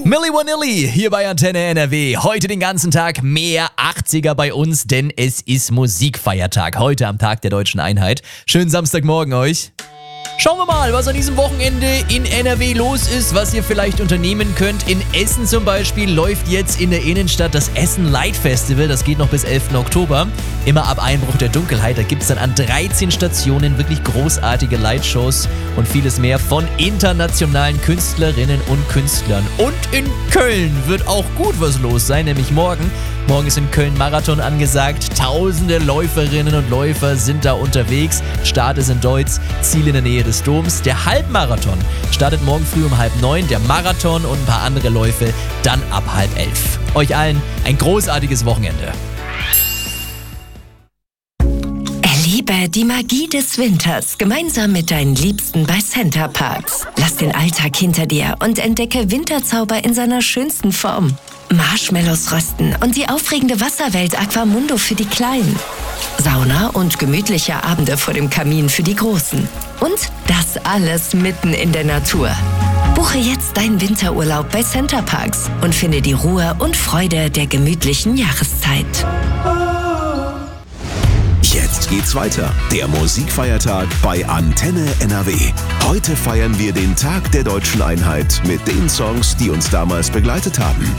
Milli Vanilli hier bei Antenne NRW. Heute den ganzen Tag mehr 80er bei uns, denn es ist Musikfeiertag. Heute am Tag der Deutschen Einheit. Schönen Samstagmorgen euch. Schauen wir mal, was an diesem Wochenende in NRW los ist, was ihr vielleicht unternehmen könnt. In Essen zum Beispiel läuft jetzt in der Innenstadt das Essen Light Festival. Das geht noch bis 11. Oktober. Immer ab Einbruch der Dunkelheit. Da gibt es dann an 13 Stationen wirklich großartige Lightshows und vieles mehr von internationalen Künstlerinnen und Künstlern. Und in Köln wird auch gut was los sein, nämlich morgen. Morgen ist in Köln Marathon angesagt. Tausende Läuferinnen und Läufer sind da unterwegs. Start ist in Deutz, Ziel in der Nähe des Doms. Der Halbmarathon startet morgen früh um 8:30. Der Marathon und ein paar andere Läufe dann ab 10:30. Euch allen ein großartiges Wochenende. Erlebe die Magie des Winters gemeinsam mit deinen Liebsten bei Center Parcs. Lass den Alltag hinter dir und entdecke Winterzauber in seiner schönsten Form. Marshmallows rösten und die aufregende Wasserwelt Aquamundo für die Kleinen. Sauna und gemütliche Abende vor dem Kamin für die Großen. Und das alles mitten in der Natur. Buche jetzt deinen Winterurlaub bei Center Parcs und finde die Ruhe und Freude der gemütlichen Jahreszeit. Jetzt geht's weiter. Der Musikfeiertag bei Antenne NRW. Heute feiern wir den Tag der Deutschen Einheit mit den Songs, die uns damals begleitet haben.